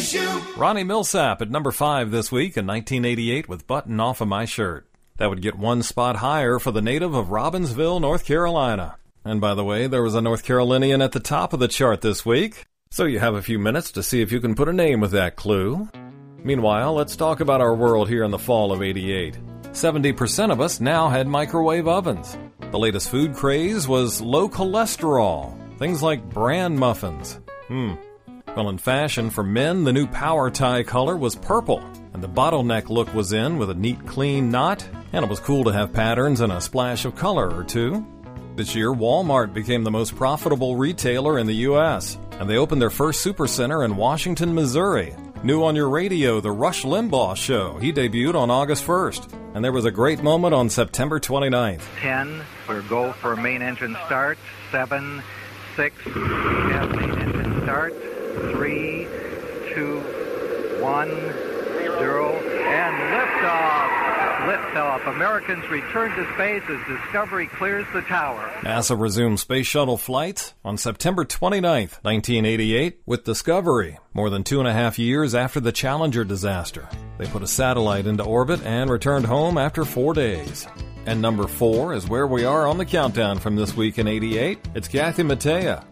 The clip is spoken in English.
issue. Ronnie Millsap at number 5 this week in 1988 with Button Off of My Shirt. That would get one spot higher for the native of Robbinsville, North Carolina. And by the way, there was a North Carolinian at the top of the chart this week, so you have a few minutes to see if you can put a name with that clue. Meanwhile, let's talk about our world here in the fall of '88. 70% of us now had microwave ovens. The latest food craze was low cholesterol, things like bran muffins. Well, in fashion for men, the new power tie color was purple, and the bottleneck look was in with a neat, clean knot, and it was cool to have patterns and a splash of color or two. This year, Walmart became the most profitable retailer in the U.S., and they opened their first supercenter in Washington, Missouri. New on your radio, The Rush Limbaugh Show. He debuted on August 1st, and there was a great moment on September 29th. 10, we'll go for main engine start. 7, 6, we have main engine start. 3, 2, 1, 0, and liftoff. Liftoff. Americans return to space as Discovery clears the tower. NASA resumed space shuttle flights on September 29th, 1988, with Discovery, more than 2.5 years after the Challenger disaster. They put a satellite into orbit and returned home after 4 days. And number 4 is where we are on the countdown from this week in '88. It's Kathy Mattea